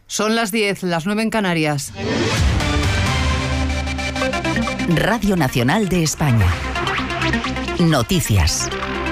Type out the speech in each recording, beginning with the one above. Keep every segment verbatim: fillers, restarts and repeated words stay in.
Son las diez, las nueve en Canarias. Radio Nacional de España. Noticias.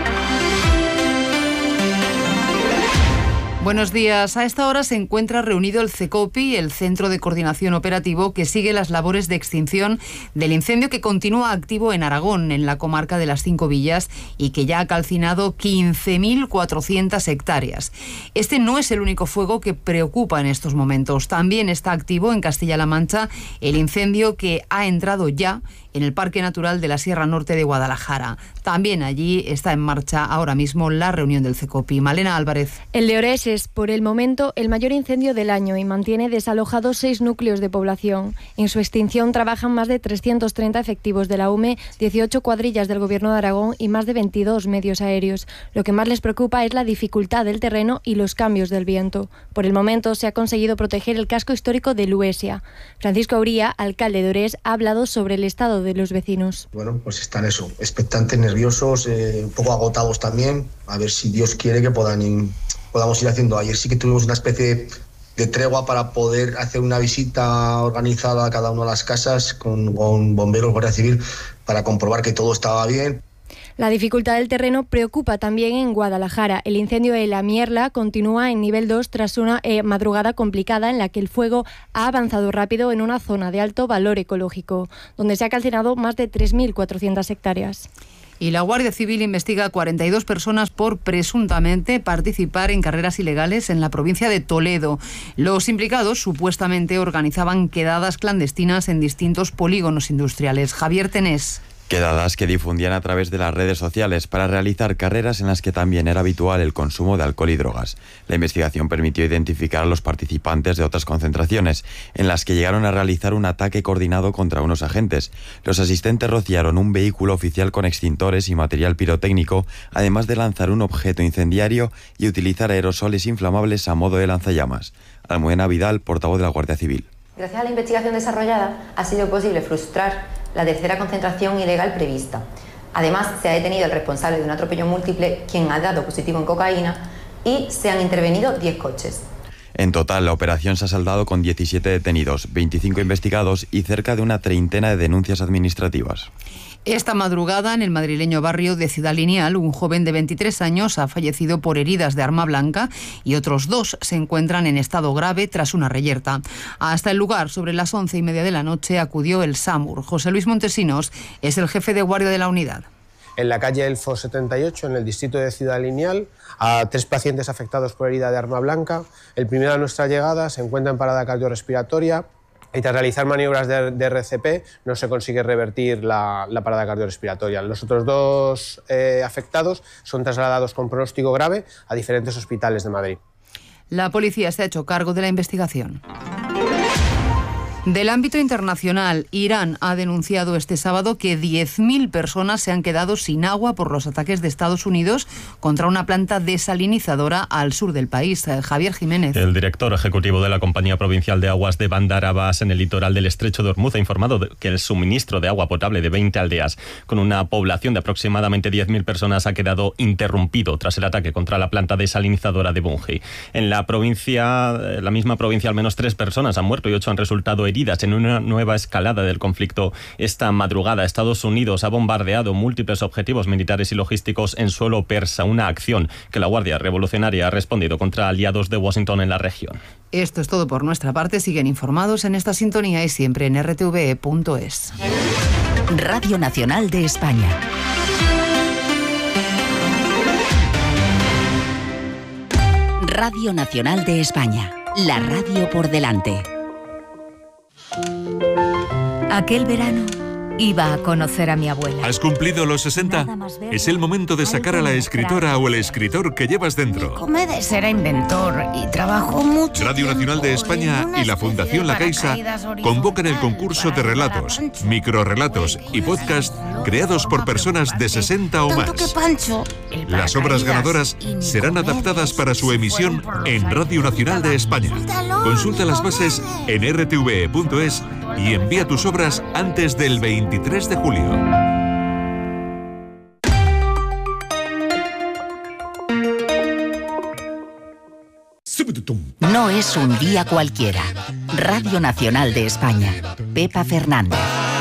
Buenos días. A esta hora se encuentra reunido el CECOPI, el Centro de Coordinación Operativo, que sigue las labores de extinción del incendio que continúa activo en Aragón, en la comarca de las Cinco Villas, y que ya ha calcinado quince mil cuatrocientas hectáreas. Este no es el único fuego que preocupa en estos momentos. También está activo en Castilla-La Mancha el incendio que ha entrado ya en el Parque Natural de la Sierra Norte de Guadalajara. También allí está en marcha ahora mismo la reunión del CECOPI. Malena Álvarez. El de Orés es, por el momento, el mayor incendio del año y mantiene desalojados seis núcleos de población. En su extinción trabajan más de trescientos treinta efectivos de la U M E, dieciocho cuadrillas del Gobierno de Aragón y más de veintidós medios aéreos. Lo que más les preocupa es la dificultad del terreno y los cambios del viento. Por el momento se ha conseguido proteger el casco histórico de Luesia. Francisco Uría, alcalde de Orés, ha hablado sobre el estado de los vecinos. Bueno, pues están eso, expectantes, nerviosos, eh, un poco agotados también, a ver si Dios quiere que puedan ir, podamos ir haciendo. Ayer sí que tuvimos una especie de tregua para poder hacer una visita organizada a cada una de las casas con, con bomberos, Guardia Civil, para comprobar que todo estaba bien. La dificultad del terreno preocupa también en Guadalajara. El incendio de La Mierla continúa en nivel dos tras una eh, madrugada complicada en la que el fuego ha avanzado rápido en una zona de alto valor ecológico, donde se ha calcinado más de tres mil cuatrocientas hectáreas. Y la Guardia Civil investiga a cuarenta y dos personas por presuntamente participar en carreras ilegales en la provincia de Toledo. Los implicados supuestamente organizaban quedadas clandestinas en distintos polígonos industriales. Javier Tenés. Quedadas que difundían a través de las redes sociales para realizar carreras en las que también era habitual el consumo de alcohol y drogas. La investigación permitió identificar a los participantes de otras concentraciones, en las que llegaron a realizar un ataque coordinado contra unos agentes. Los asistentes rociaron un vehículo oficial con extintores y material pirotécnico, además de lanzar un objeto incendiario y utilizar aerosoles inflamables a modo de lanzallamas. Almudena Vidal, portavoz de la Guardia Civil. Gracias a la investigación desarrollada, ha sido posible frustrar la tercera concentración ilegal prevista. Además, se ha detenido el responsable de un atropello múltiple, quien ha dado positivo en cocaína, y se han intervenido diez coches. En total, la operación se ha saldado con diecisiete detenidos, veinticinco investigados y cerca de una treintena de denuncias administrativas. Esta madrugada, en el madrileño barrio de Ciudad Lineal, un joven de veintitrés años ha fallecido por heridas de arma blanca y otros dos se encuentran en estado grave tras una reyerta. Hasta el lugar, sobre las once y media de la noche, acudió el SAMUR. José Luis Montesinos es el jefe de guardia de la unidad. En la calle Elfo setenta y ocho, en el distrito de Ciudad Lineal, a tres pacientes afectados por herida de arma blanca. El primero a nuestra llegada se encuentra en parada cardiorrespiratoria y tras realizar maniobras de, de R C P no se consigue revertir la, la parada cardiorrespiratoria. Los otros dos eh, afectados son trasladados con pronóstico grave a diferentes hospitales de Madrid. La policía se ha hecho cargo de la investigación. Del ámbito internacional, Irán ha denunciado este sábado que diez mil personas se han quedado sin agua por los ataques de Estados Unidos contra una planta desalinizadora al sur del país. Javier Jiménez. El director ejecutivo de la Compañía Provincial de Aguas de Bandar Abbas, en el litoral del Estrecho de Hormuz, ha informado de que el suministro de agua potable de veinte aldeas, con una población de aproximadamente diez mil personas, ha quedado interrumpido tras el ataque contra la planta desalinizadora de Bungi. En la provincia, la misma provincia, al menos tres personas han muerto y ocho han resultado heridas en una nueva escalada del conflicto. Esta madrugada, Estados Unidos ha bombardeado múltiples objetivos militares y logísticos en suelo persa, una acción que la Guardia Revolucionaria ha respondido contra aliados de Washington en la región. Esto es todo por nuestra parte. Siguen informados en esta sintonía y siempre en r t v e punto es. Radio Nacional de España. Radio Nacional de España. La radio por delante. Aquel verano iba a conocer a mi abuela. ¿Has cumplido los sesenta? Es el momento de sacar a la escritora o el escritor que llevas dentro. Comedes era inventor y trabajó mucho. Radio Nacional de España y la Fundación La Caixa convocan el concurso de relatos, microrelatos y podcast creados por personas de sesenta o más. Las obras ganadoras serán adaptadas para su emisión en Radio Nacional de España. Consulta las bases en r t v e punto es y envía tus obras antes del veintitrés de julio. No es un día cualquiera. Radio Nacional de España. Pepa Fernández.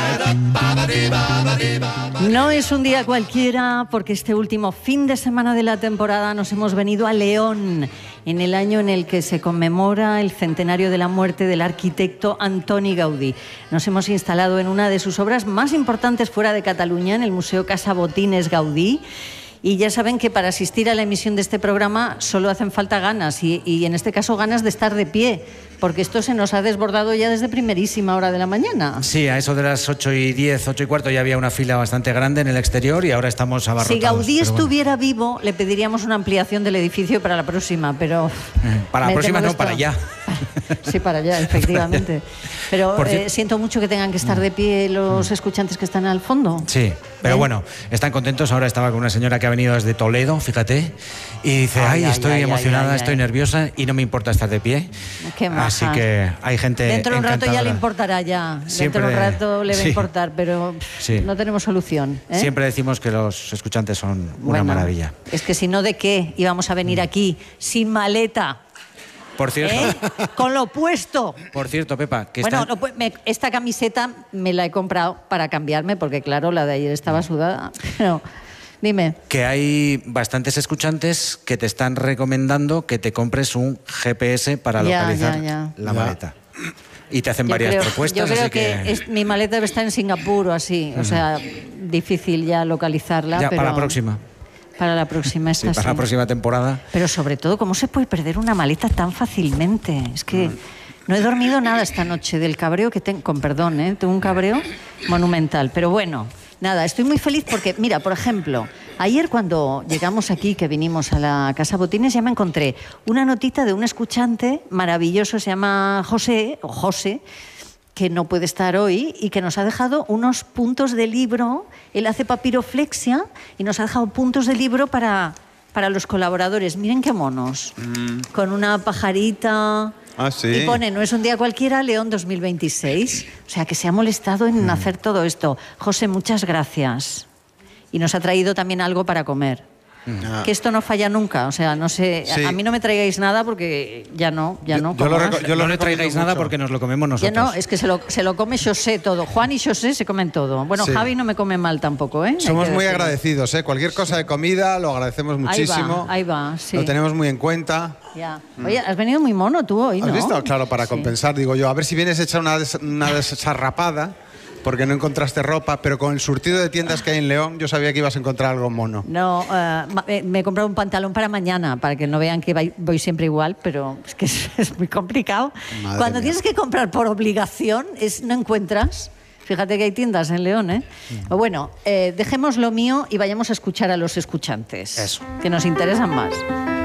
No es un día cualquiera porque este último fin de semana de la temporada nos hemos venido a León, en el año en el que se conmemora el centenario de la muerte del arquitecto Antoni Gaudí. Nos hemos instalado en una de sus obras más importantes fuera de Cataluña, en el Museo Casa Botines Gaudí. Y ya saben que para asistir a la emisión de este programa solo hacen falta ganas y, y en este caso ganas de estar de pie, porque esto se nos ha desbordado ya desde primerísima hora de la mañana. Sí, a eso de las ocho y diez, ocho y cuarto ya había una fila bastante grande en el exterior y ahora estamos abarrotados. Si Gaudí pero estuviera bueno. vivo, le pediríamos una ampliación del edificio para la próxima, pero... Eh, para la próxima no, esto. para allá. Sí, para allá, efectivamente. Pero eh, siento mucho que tengan que estar de pie los escuchantes que están al fondo. Sí, pero ¿Eh? bueno, están contentos. Ahora estaba con una señora que ha venido desde Toledo, fíjate, y dice, ay, ay estoy ay, emocionada, ay, estoy ay. nerviosa y no me importa estar de pie. Qué Así que hay gente Dentro de un rato encantadora. ya le importará ya. Siempre, Dentro de un rato le va a sí. importar, pero sí. no tenemos solución. ¿eh? Siempre decimos que los escuchantes son una bueno, maravilla. Es que si no, ¿de qué íbamos a venir aquí sin maleta? Por cierto. ¿Eh? Con lo puesto. Por cierto, Pepa, que bueno, está... no, me, esta camiseta me la he comprado para cambiarme, porque claro, la de ayer estaba sudada. Pero, dime. Que hay bastantes escuchantes que te están recomendando que te compres un G P S para ya, localizar ya, ya. la ya. maleta. Y te hacen yo varias creo, propuestas. Yo creo así que, que... Es, mi maleta debe estar en Singapur o así. Uh-huh. O sea, difícil ya localizarla. Ya, pero para la próxima. Para la próxima, esta sí, para sí. la próxima temporada. Pero sobre todo, ¿cómo se puede perder una maleta tan fácilmente? Es que no he dormido nada esta noche del cabreo que tengo. Con perdón, ¿eh? Tengo un cabreo monumental. Pero bueno, nada, estoy muy feliz porque, mira, por ejemplo, ayer cuando llegamos aquí, que vinimos a la Casa Botines, ya me encontré una notita de un escuchante maravilloso, se llama José, o José, que no puede estar hoy y que nos ha dejado unos puntos de libro. Él hace papiroflexia y nos ha dejado puntos de libro para, para los colaboradores. Miren qué monos. Mm. Con una pajarita. Ah, sí. Y pone, no es un día cualquiera, León dos mil veintiséis. O sea, que se ha molestado en mm. hacer todo esto. José, muchas gracias. Y nos ha traído también algo para comer. Ah. Que esto no falla nunca, o sea, no sé, sí. a, a mí no me traigáis nada porque ya no, ya yo, no. Yo, lo reco- yo no le traigáis mucho. Nada porque nos lo comemos nosotros. Ya no, es que se lo, se lo come José todo. Juan y José se comen todo. Bueno, sí. Javi no me come mal tampoco, ¿eh? Somos muy agradecidos, ¿eh? Cualquier cosa de comida lo agradecemos muchísimo. Ahí va, ahí va, sí. Lo tenemos muy en cuenta. Ya. Oye, has venido muy mono tú hoy, ¿no? ¿Has visto? Claro, para sí. compensar, digo yo, a ver si vienes a echar una, des- una desarrapada. Porque no encontraste ropa, pero con el surtido de tiendas que hay en León, yo sabía que ibas a encontrar algo mono. No, uh, me he comprado un pantalón para mañana, para que no vean que voy siempre igual, pero es que es, es muy complicado. Madre Cuando mía. Tienes que comprar por obligación, es, no encuentras. Fíjate que hay tiendas en León, ¿eh? Mm. Bueno, eh, dejemos lo mío y vayamos a escuchar a los escuchantes. Eso. Que nos interesan más.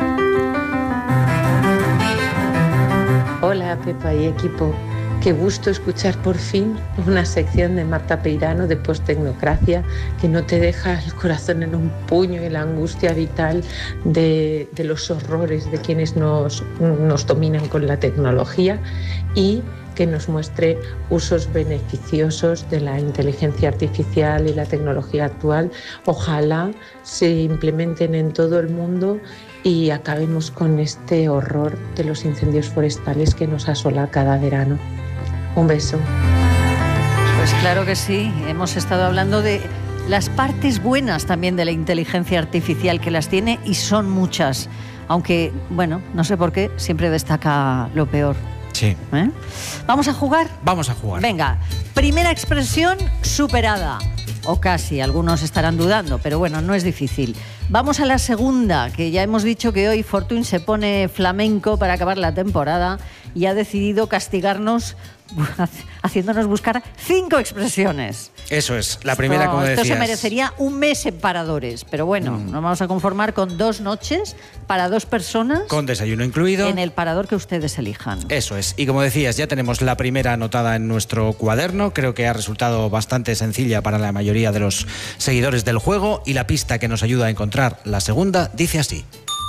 Hola, Pepa y equipo. Qué gusto escuchar por fin una sección de Marta Peirano de Posttecnocracia que no te deja el corazón en un puño y la angustia vital de, de los horrores de quienes nos, nos dominan con la tecnología y que nos muestre usos beneficiosos de la inteligencia artificial y la tecnología actual. Ojalá se implementen en todo el mundo y acabemos con este horror de los incendios forestales que nos asola cada verano. Un beso. Pues claro que sí, hemos estado hablando de las partes buenas también de la inteligencia artificial, que las tiene y son muchas, aunque, bueno, no sé por qué, siempre destaca lo peor. Sí. ¿Eh? ¿Vamos a jugar? Vamos a jugar. Venga, primera expresión superada. O casi, algunos estarán dudando, pero bueno, no es difícil. Vamos a la segunda, que ya hemos dicho que hoy Fortuny se pone flamenco para acabar la temporada y ha decidido castigarnos haciéndonos buscar cinco expresiones. Eso es, la primera, esto, como decías. Esto se merecería un mes en Paradores, pero bueno, mm. nos vamos a conformar con dos noches para dos personas. Con desayuno incluido. En el parador que ustedes elijan. Eso es, y como decías, ya tenemos la primera anotada en nuestro cuaderno, creo que ha resultado bastante sencilla para la mayoría de los seguidores del juego, y la pista que nos ayuda a encontrar la segunda dice así.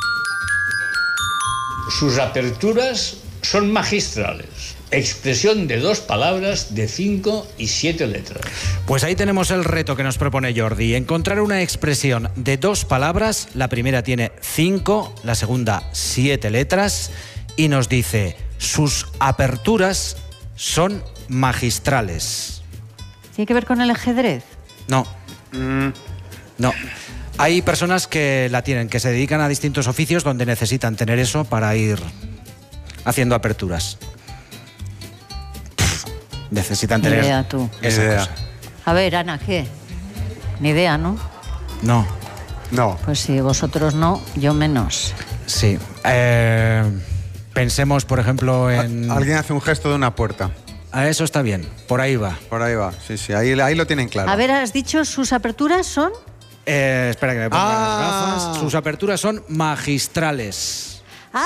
Sus aperturas son magistrales. Expresión de dos palabras de cinco y siete letras. Pues ahí tenemos el reto que nos propone Jordi. Encontrar una expresión de dos palabras. La primera tiene cinco, la segunda siete letras. y nos dice, sus aperturas son magistrales. ¿Tiene que ver con el ajedrez? No. Mm, no. Hay personas que la tienen, que se dedican a distintos oficios donde necesitan tener eso para ir haciendo aperturas. Pff, necesitan tener Ni idea, tú. esa Idea. cosa. A ver, Ana, ¿qué? Ni idea, ¿no? No. No. Pues si vosotros no, yo menos. Sí. Eh, pensemos, por ejemplo, en... Alguien hace un gesto de una puerta. A eso está bien. Por ahí va. Por ahí va. Sí, sí. Ahí, ahí lo tienen claro. A ver, ¿has dicho sus aperturas son? Eh, espera que me ponga Ah. las gafas. Sus aperturas son magistrales.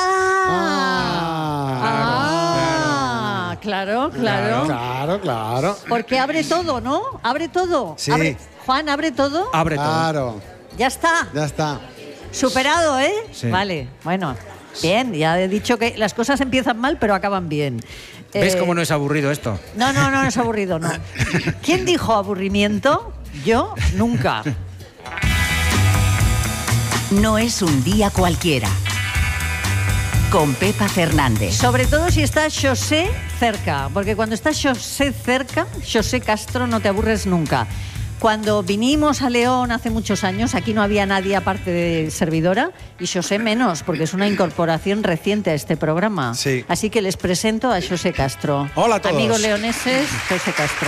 ¡Ah! Ah, claro, claro. Claro, claro. Porque abre todo, ¿no? Abre todo. Sí. Abre- Juan, abre todo. Abre todo. Claro. Ya está. Ya está. Superado, ¿eh? Sí. Vale, bueno. Bien, ya he dicho que las cosas empiezan mal, pero acaban bien. ¿Ves Eh, cómo no es aburrido esto? No, no, no es aburrido, no. ¿Quién dijo aburrimiento? Yo, nunca. No es un día cualquiera. Con Pepa Fernández. Sobre todo si está José cerca, porque cuando está José cerca, José Castro, no te aburres nunca. Cuando vinimos a León hace muchos años, aquí no había nadie aparte de servidora, y José menos, porque es una incorporación reciente a este programa. Sí. Así que les presento a José Castro. Hola a todos. Amigos leoneses, José Castro.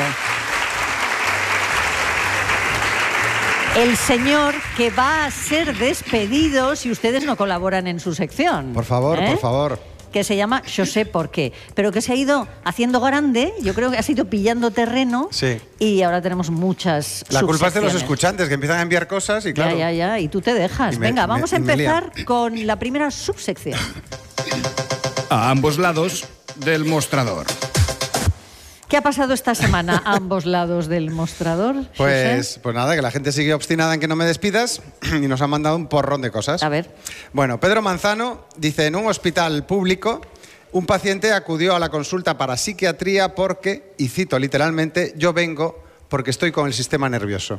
El señor que va a ser despedido si ustedes no colaboran en su sección. Por favor, ¿Eh? por favor. Que se llama José por qué, pero que se ha ido haciendo grande, yo creo que ha ido pillando terreno Sí. y ahora tenemos muchas La culpa es de los subsecciones. escuchantes que empiezan a enviar cosas y claro. Ya, ya, ya, y tú te dejas. Y me- Venga, me- vamos a y me lían. empezar con la primera subsección. A ambos lados del mostrador. ¿Qué ha pasado esta semana a ambos lados del mostrador, José? Pues, pues nada, que la gente sigue obstinada en que no me despidas y nos han mandado un porrón de cosas. A ver. Bueno, Pedro Manzano dice, en un hospital público, un paciente acudió a la consulta para psiquiatría porque, y cito literalmente, yo vengo porque estoy con el sistema nervioso.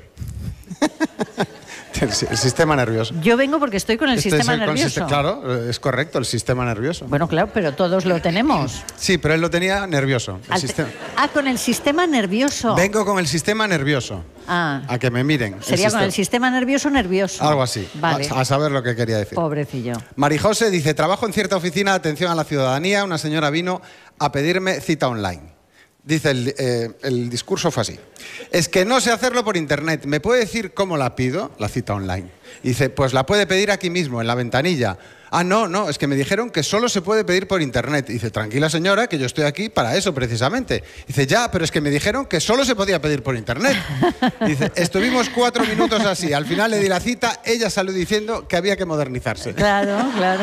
el, si- el sistema nervioso. Yo vengo porque estoy con el Este sistema es el- con el nervioso. siste- claro, es correcto, el sistema nervioso. Bueno, claro, pero todos lo tenemos. Sí, pero él lo tenía nervioso. el Al te- sistema- Ah, con el sistema nervioso. Vengo con el sistema nervioso. Ah, A que me miren. el sería con el sistema- sistema nervioso nervioso. Algo así. Vale. A, a saber lo que quería decir. Pobrecillo. Marijose dice, trabajo en cierta oficina de atención a la ciudadanía. Una señora vino a pedirme cita online. Dice, el, eh, el discurso fue así. Es que no sé hacerlo por internet. ¿Me puede decir cómo la pido, la cita online? Y dice, pues la puede pedir aquí mismo, en la ventanilla. Ah, no, no, es que me dijeron que solo se puede pedir por internet. Y dice, tranquila señora, que yo estoy aquí para eso precisamente. Y dice, ya, pero es que me dijeron que solo se podía pedir por internet. Y dice, estuvimos cuatro minutos así. Al final le di la cita, ella salió diciendo que había que modernizarse. Claro, claro.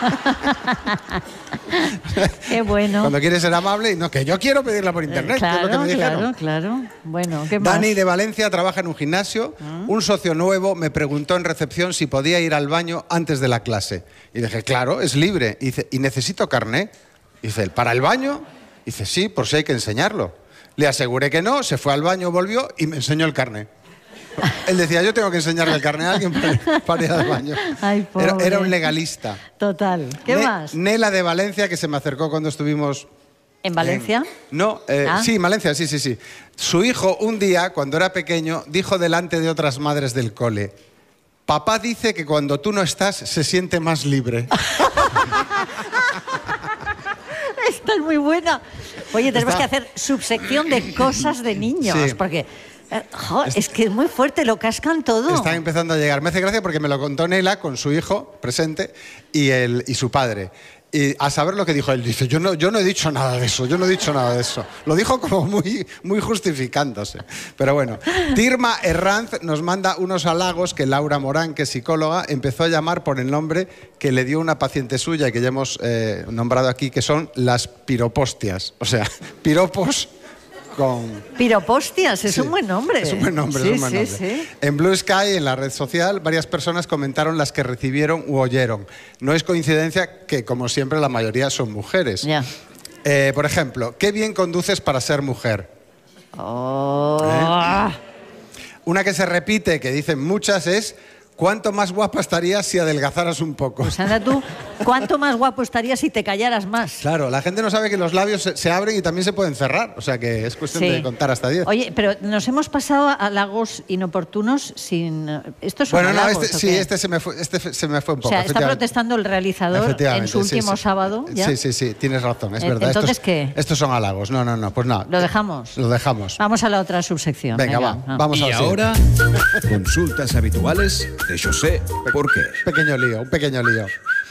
Qué bueno. Cuando quieres ser amable y no, que yo quiero pedirla por internet, que es lo que me dijeron. claro, claro. Bueno, ¿qué más? Dani de Valencia trabaja en un gimnasio. Un socio nuevo me preguntó en recepción si podía ir al baño antes de la clase. Y dije, claro, es libre. Y dice, ¿y necesito carné? Y dice, ¿para el baño? Y dice, sí, por si hay que enseñarlo. Le aseguré que no, se fue al baño, volvió y me enseñó el carné. Él decía, yo tengo que enseñarle el carné a alguien para, para ir al baño. Ay, pobre. Era, era un legalista. Total. ¿Qué Ne- más? Nela de Valencia, que se me acercó cuando estuvimos... ¿En Valencia? No, eh, Ah. sí, Valencia, sí, sí, sí. Su hijo, un día, cuando era pequeño, dijo delante de otras madres del cole, papá dice que cuando tú no estás se siente más libre. Esta es muy buena. Oye, tenemos Está- que hacer subsección de cosas de niños, Sí. porque eh, jo, es que es muy fuerte, lo cascan todo. Están empezando a llegar. Me hace gracia porque me lo contó Nela con su hijo presente y, el, y su padre. Y a saber lo que dijo él, dice, yo no, yo no he dicho nada de eso, yo no he dicho nada de eso. Lo dijo como muy, muy justificándose. Pero bueno, Tirma Herranz nos manda unos halagos que Laura Morán, que es psicóloga, empezó a llamar por el nombre que le dio una paciente suya y que ya hemos eh, nombrado aquí, que son las piropostias. O sea, piropos con... Piropostias, es Sí, un buen nombre. Es un buen nombre, sí, es un buen sí, nombre. sí. En Blue Sky, en la red social, varias personas comentaron las que recibieron u oyeron. No es coincidencia que, como siempre, la mayoría son mujeres. Ya. Eh, por ejemplo, qué bien conduces para ser mujer. Oh. ¿Eh? Una que se repite, que dicen muchas, es ¿cuánto más guapa estarías si adelgazaras un poco? Pues anda tú, ¿cuánto más guapo estarías si te callaras más? Claro, la gente no sabe que los labios se, se abren y también se pueden cerrar. O sea que es cuestión Sí. de contar hasta diez. Oye, pero nos hemos pasado a halagos inoportunos sin... ¿Estos son Bueno, no, halagos, este, o sí, qué? este se me fue, este se me fue un O poco. sea, está efectivamente. protestando el realizador en Efectivamente, su sí, último sí. sábado, ¿ya? Sí, sí, sí, tienes razón, es Eh, verdad. ¿entonces estos, qué? Estos son halagos. No, no, no, pues nada. ¿Lo dejamos? Lo dejamos. Vamos a la otra subsección. Venga, va, vamos a Y ver. ahora, consultas habituales de José Porqué. Pequeño lío, un pequeño lío.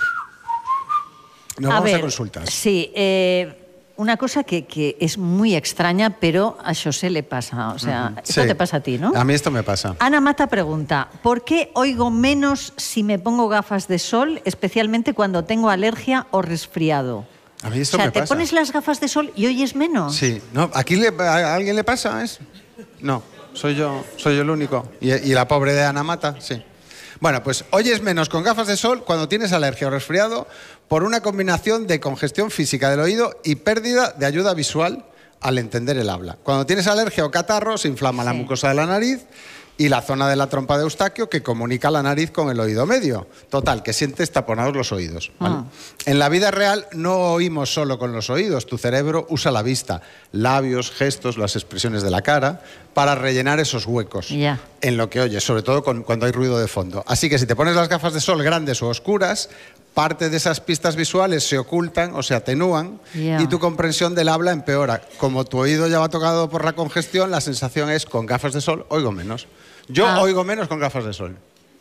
Nos a vamos ver, a consultas. Sí, eh, una cosa que, que es muy extraña, pero a José le pasa. O sea, Ujú. esto Sí. te pasa a ti, ¿no? A mí esto me pasa. Ana Mata pregunta, ¿por qué oigo menos si me pongo gafas de sol, especialmente cuando tengo alergia o resfriado? A mí esto o sea, me ¿te pasa. pones las gafas de sol y oyes menos? Sí, no, ¿aquí le- a alguien le pasa eso? No, soy yo, soy yo el único. ¿Y, y la pobre de Ana Mata? Sí. Bueno, pues oyes menos con gafas de sol cuando tienes alergia o resfriado por una combinación de congestión física del oído y pérdida de ayuda visual al entender el habla. Cuando tienes alergia o catarro se inflama la mucosa de la nariz y la zona de la trompa de Eustaquio que comunica la nariz con el oído medio. Total, que sientes taponados los oídos. ¿vale? Ah. En la vida real no oímos solo con los oídos, tu cerebro usa la vista, labios, gestos, las expresiones de la cara, para rellenar esos huecos Ya. en lo que oyes, sobre todo con- cuando hay ruido de fondo. Así que si te pones las gafas de sol grandes o oscuras, parte de esas pistas visuales se ocultan o se atenúan Ya. y tu comprensión del habla empeora. Como tu oído ya va tocado por la congestión, la sensación es con gafas de sol oigo menos. Yo Ah. oigo menos con gafas de sol.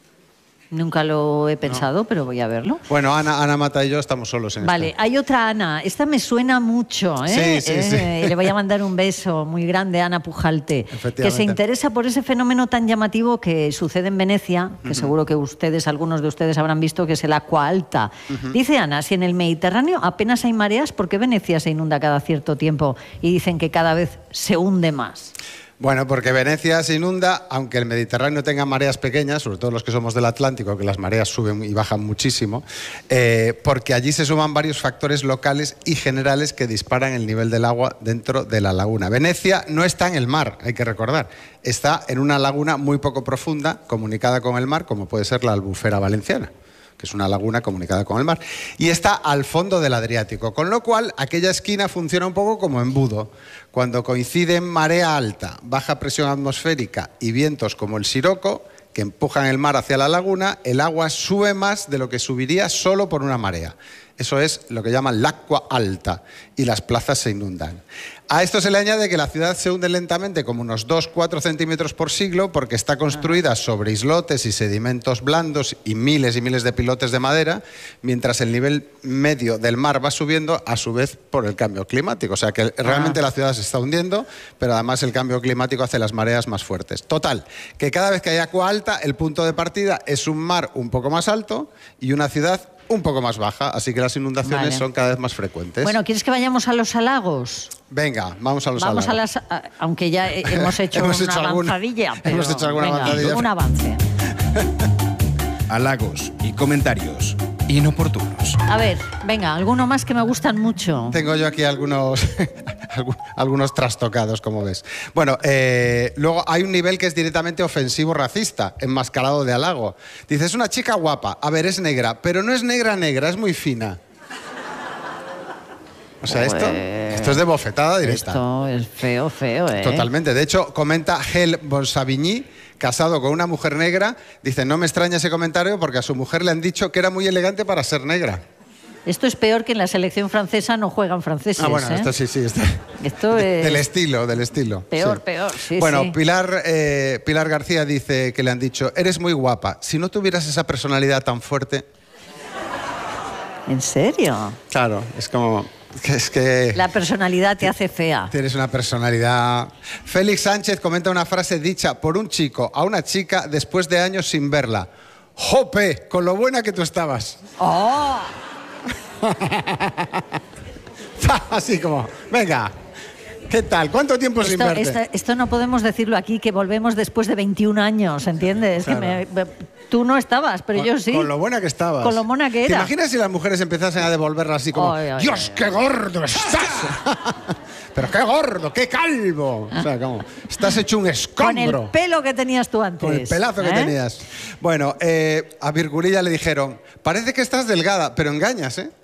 Nunca lo he pensado, pero voy a verlo. Bueno, Ana, Ana Mata y yo estamos solos en Vale, esto. hay otra Ana. Esta me suena mucho, ¿eh? Sí, sí, Eh, sí. Le voy a mandar un beso muy grande a Ana Pujalte, que Efectivamente. se interesa por ese fenómeno tan llamativo que sucede en Venecia, que Ujú. seguro que ustedes, algunos de ustedes habrán visto, que es el agua alta. Ujú. Dice Ana, si en el Mediterráneo apenas hay mareas, ¿por qué Venecia se inunda cada cierto tiempo? Y dicen que cada vez se hunde más. Bueno, porque Venecia se inunda, aunque el Mediterráneo tenga mareas pequeñas, sobre todo los que somos del Atlántico, que las mareas suben y bajan muchísimo, eh, porque allí se suman varios factores locales y generales que disparan el nivel del agua dentro de la laguna. Venecia no está en el mar, hay que recordar, está en una laguna muy poco profunda, comunicada con el mar, como puede ser la Albufera Valenciana, que es una laguna comunicada con el mar, y está al fondo del Adriático, con lo cual aquella esquina funciona un poco como embudo. Cuando coinciden marea alta, baja presión atmosférica y vientos como el Siroco, que empujan el mar hacia la laguna, el agua sube más de lo que subiría solo por una marea. Eso es lo que llaman l'acqua alta, y las plazas se inundan. A esto se le añade que la ciudad se hunde lentamente, como unos dos a cuatro centímetros por siglo, porque está construida sobre islotes y sedimentos blandos y miles y miles de pilotes de madera, mientras el nivel medio del mar va subiendo, a su vez por el cambio climático. O sea que realmente la ciudad se está hundiendo, pero además el cambio climático hace las mareas más fuertes. Total, que cada vez que hay agua alta, el punto de partida es un mar un poco más alto y una ciudad un poco más baja, así que las inundaciones Vale. son cada vez más frecuentes. Bueno, ¿quieres que vayamos a los halagos? Venga, vamos a los Vamos a halagos. las... a- aunque ya eh, hemos hecho Hemos una hecho alguna- avanzadilla, pero hemos hecho alguna venga, avanzadilla. un avance. Halagos y comentarios inoportunos. A ver, venga, alguno más que me gustan mucho. Tengo yo aquí algunos, algu- algunos trastocados, como ves. Bueno, eh, luego hay un nivel que es directamente ofensivo racista, enmascarado de halago. Dice, es una chica guapa, a ver, es negra, pero no es negra negra, es muy fina. O sea, esto, Pues, esto es de bofetada directa. Esto es feo, feo, ¿eh? Totalmente. De hecho, comenta Gel Bonsavigny, casado con una mujer negra, dice, no me extraña ese comentario porque a su mujer le han dicho que era muy elegante para ser negra. Esto es peor que en la selección francesa no juegan franceses. Ah, bueno, ¿eh? esto sí, sí. Esto, Esto es del estilo, del estilo. peor, sí. peor. Sí, Bueno, sí. Pilar, eh, Pilar García dice que le han dicho, eres muy guapa, si no tuvieras esa personalidad tan fuerte... ¿En serio? Claro, es como... que Es que... La personalidad te hace fea. Tienes una personalidad... Félix Sánchez comenta una frase dicha por un chico a una chica después de años sin verla. ¡Jope! Con lo buena que tú estabas. ¿Qué tal? ¿Cuánto tiempo sin esto, verte? Esto, esto no podemos decirlo aquí, que volvemos después de veintiún años, ¿entiendes? Claro. Que me, tú no estabas, pero con, yo sí. Con lo buena que estabas. Con lo mona que ¿Te era. imaginas si las mujeres empezasen a devolverla así como, Ay, ay, Dios, ay, qué ay. gordo estás! Pero qué gordo, qué calvo. O sea, como, estás hecho un escombro. Con el pelo que tenías tú antes. Con el pelazo ¿eh? que tenías. Bueno, eh, a Virgulilla le dijeron, parece que estás delgada, pero engañas, ¿eh?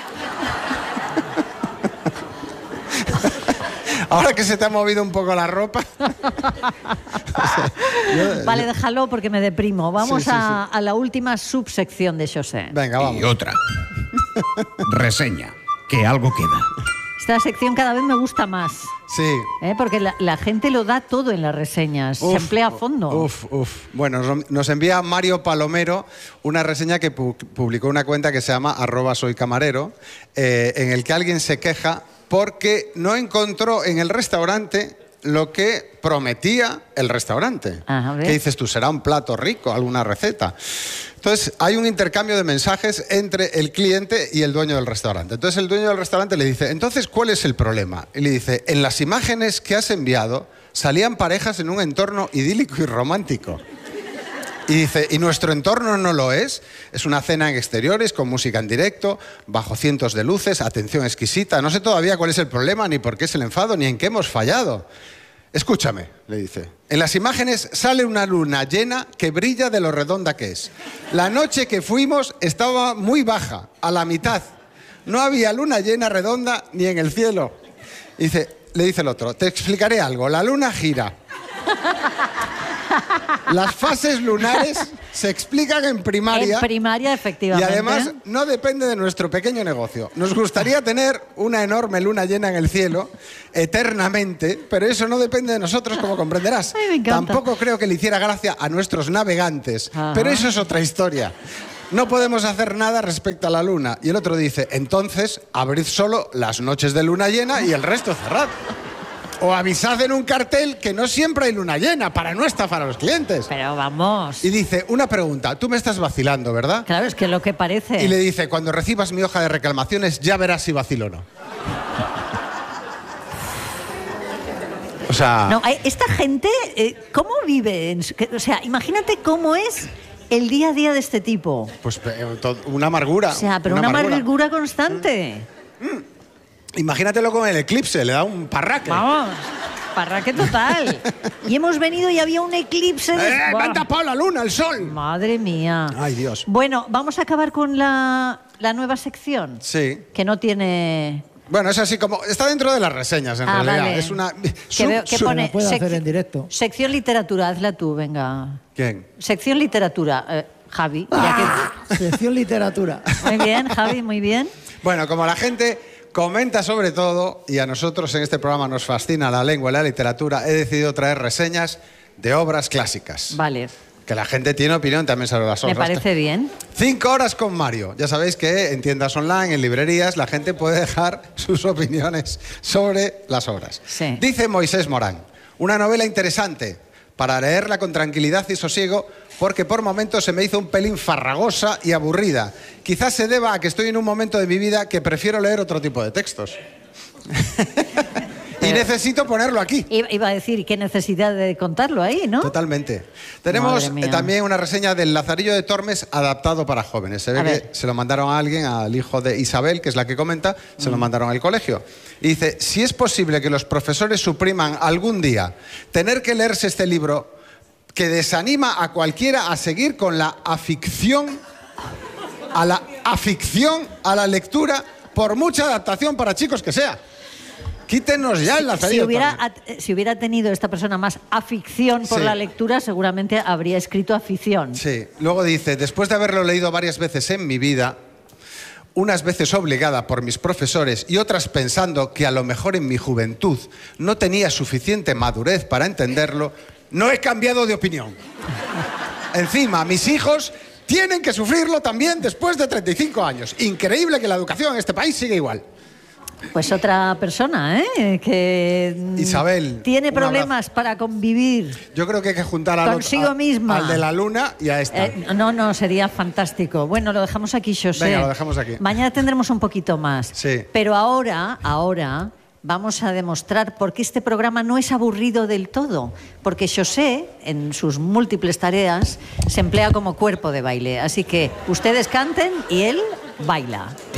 Ahora que se te ha movido un poco la ropa. O sea, yo, vale, yo... déjalo porque me deprimo. Vamos Sí, sí, a, a la última subsección de José. Venga, vamos. Y otra. Reseña. Que algo queda. Esta sección cada vez me gusta más. Sí. ¿eh? Porque la, la gente lo da todo en las reseñas. Uf, se emplea a fondo. Uf, uf. Bueno, nos, nos envía Mario Palomero una reseña que pu publicó una cuenta que se llama arroba soy camarero, eh, en el que alguien se queja porque no encontró en el restaurante lo que prometía el restaurante. Ajá, ¿qué dices tú? ¿Será un plato rico? ¿Alguna receta? Entonces, hay un intercambio de mensajes entre el cliente y el dueño del restaurante. Entonces, el dueño del restaurante le dice, entonces, ¿cuál es el problema? Y le dice, en las imágenes que has enviado salían parejas en un entorno idílico y romántico. Y dice, ¿y nuestro entorno no lo es? Es una cena en exteriores, con música en directo, bajo cientos de luces, atención exquisita. No sé todavía cuál es el problema, ni por qué es el enfado, ni en qué hemos fallado. Escúchame, le dice. En las imágenes sale una luna llena que brilla de lo redonda que es. La noche que fuimos estaba muy baja, a la mitad. No había luna llena redonda ni en el cielo. Y dice, le dice el otro, te explicaré algo. La luna gira. Las fases lunares se explican en primaria. En primaria, Y efectivamente. además no depende de nuestro pequeño negocio. Nos gustaría tener una enorme luna llena en el cielo eternamente, pero eso no depende de nosotros, como comprenderás. Ay, me encanta. Tampoco creo que le hiciera gracia a nuestros navegantes, Ajá. pero eso es otra historia. No podemos hacer nada respecto a la luna. Y el otro dice, entonces abrid solo las noches de luna llena y el resto cerrad. O avisad en un cartel que no siempre hay luna llena para no estafar a los clientes. Pero vamos. Y dice, una pregunta, tú me estás vacilando, ¿verdad? Claro, es que lo que parece. Y le dice, cuando recibas mi hoja de reclamaciones ya verás si vacilo o no. O sea... No, hay- esta gente, eh, ¿cómo vive? en su- que- O sea, imagínate cómo es el día a día de este tipo. Pues eh, to- una amargura. O sea, pero una, amargura constante. Imagínatelo con el eclipse, le da un parraque. Vamos, parraque total. Y hemos venido y había un eclipse. De... ¡Eh, me han tapado la luna, el sol! Madre mía. Ay, Dios. Bueno, vamos a acabar con la, la nueva sección. Sí. Que no tiene... Bueno, es así como... Está dentro de las reseñas, en Ah, realidad. vale. Es una... Que, sub- veo, que sub- pone sec- directo. sección literatura, hazla tú, venga. ¿Quién? Sección literatura, eh, Javi. ya que- Sección literatura. Muy bien, Javi, muy bien. Bueno, como la gente comenta sobre todo, y a nosotros en este programa nos fascina la lengua y la literatura, he decidido traer reseñas de obras clásicas. Vale, Que la gente tiene opinión también sobre las me obras. parece bien. Cinco horas con Mario. Ya sabéis que en tiendas online, en librerías, la gente puede dejar sus opiniones sobre las obras. Sí. Dice Moisés Morán, una novela interesante para leerla con tranquilidad y sosiego, porque por momentos se me hizo un pelín farragosa y aburrida. Quizás se deba a que estoy en un momento de mi vida que prefiero leer otro tipo de textos. Y necesito ponerlo aquí. Iba iba a decir, qué necesidad de contarlo ahí, ¿no? Totalmente. Tenemos Madre mía. eh, también una reseña del Lazarillo de Tormes adaptado para jóvenes. Se ve A que ver. se lo mandaron a alguien, al hijo de Isabel, que es la que comenta, se lo Mm. mandaron al colegio. Y dice, si es posible que los profesores supriman algún día tener que leerse este libro que desanima a cualquiera a seguir con la afición, a la afición a la lectura, por mucha adaptación para chicos que sea. Quítenos ya el Si Lazarillo de hubiera, Tormes. at- si hubiera tenido esta persona más afición por Sí. la lectura, seguramente habría escrito afición. Sí, luego dice, después de haberlo leído varias veces en mi vida, unas veces obligada por mis profesores y otras pensando que a lo mejor en mi juventud no tenía suficiente madurez para entenderlo, no he cambiado de opinión. Encima, mis hijos tienen que sufrirlo también después de treinta y cinco años. Increíble que la educación en este país siga igual. Pues otra persona, ¿eh? Que mm, Isabel, tiene un problemas para convivir. Yo creo que hay que juntar al, Consigo otro- a- misma. al de la luna y a esta. Eh, no, no, sería fantástico. Bueno, lo dejamos aquí, José. Venga, lo dejamos aquí. Mañana tendremos un poquito más. Sí. Pero ahora, ahora vamos a demostrar por qué este programa no es aburrido del todo, porque José, en sus múltiples tareas, se emplea como cuerpo de baile. Así que ustedes canten y él baila.